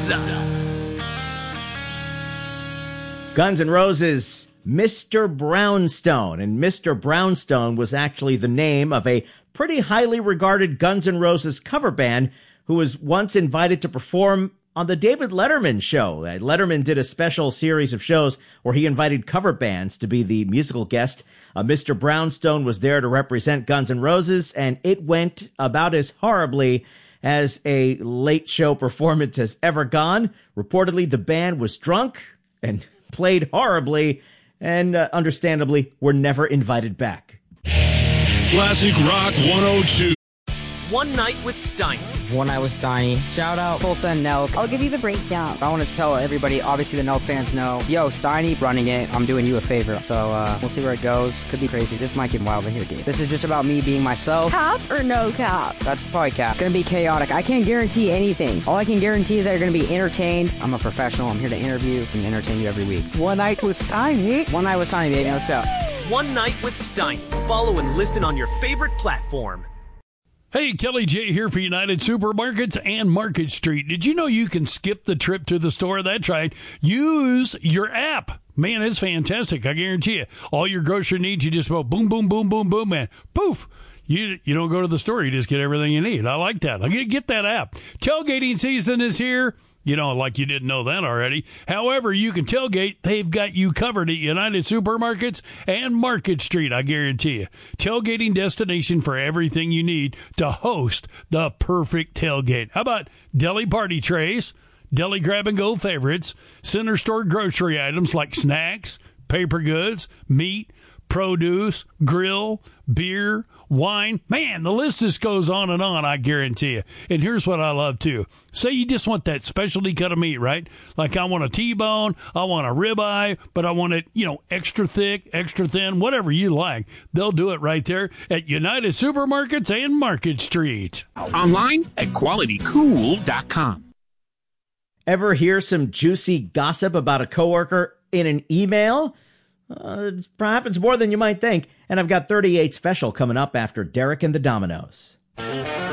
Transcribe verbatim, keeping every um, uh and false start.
Guns N' Roses, Mister Brownstone. And Mister Brownstone was actually the name of a pretty highly regarded Guns N' Roses cover band who was once invited to perform on the David Letterman show. Letterman did a special series of shows where he invited cover bands to be the musical guest. Uh, Mister Brownstone was there to represent Guns N' Roses, and it went about as horribly as a late show performance has ever gone. Reportedly, the band was drunk and played horribly, and uh, understandably, were never invited back. Classic Rock one oh two. One Night with Steiny. One Night with Steiny. Shout out Tulsa and Nelk. I'll give you the breakdown. I want to tell everybody, obviously the Nelk fans know, yo, Steiny running it, I'm doing you a favor. So uh, we'll see where it goes. Could be crazy. This might get wild in here, dude. This is just about me being myself. Cap or no cap? That's probably cap. Gonna be chaotic. I can't guarantee anything. All I can guarantee is that you're gonna be entertained. I'm a professional. I'm here to interview and entertain you every week. One Night with Steiny. One Night with Steiny, baby. Let's go. One Night with Steiny. Follow and listen on your favorite platform. Hey, Kelly J here for United Supermarkets and Market Street. Did you know you can skip the trip to the store? That's right. Use your app. Man, it's fantastic. I guarantee you. All your grocery needs, you just go boom, boom, boom, boom, boom, man. Poof. You you don't go to the store. You just get everything you need. I like that. I get, get that app. Tailgating season is here. You know, like you didn't know that already. However, you can tailgate. They've got you covered at United Supermarkets and Market Street, I guarantee you. Tailgating destination for everything you need to host the perfect tailgate. How about deli party trays, deli grab-and-go favorites, center store grocery items like snacks, paper goods, meat, produce, grill, beer, wine. Man, the list just goes on and on, I guarantee you. And here's what I love, too. Say you just want that specialty cut of meat, right? Like I want a T-bone, I want a ribeye, but I want it, you know, extra thick, extra thin, whatever you like. They'll do it right there at United Supermarkets and Market Street. Online at quality cool dot com. Ever hear some juicy gossip about a coworker in an email? Uh, it happens more than you might think. And I've got thirty-eight special coming up after Derek and the Dominoes.